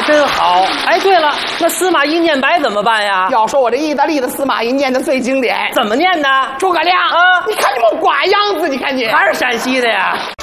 真好。哎，对了，那司马懿念白怎么办呀？ 要说我这意大利的司马懿念的最经典， 怎么念的？ 诸葛亮啊你看你们瓜样子，你看你还是陕西的呀？